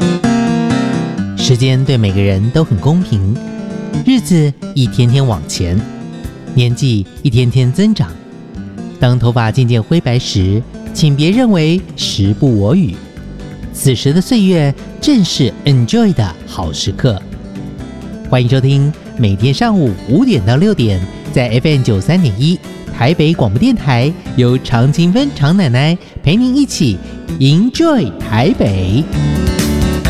时间对每个人都很公平，日子一天天往前，年纪一天天增长。当头发渐渐灰白时，请别认为时不我与，此时的岁月正是 enjoy 的好时刻。欢迎收听每天上午5点到6点，在 FM 93.1台北广播电台，由常青芬常奶奶陪您一起 enjoy 台北。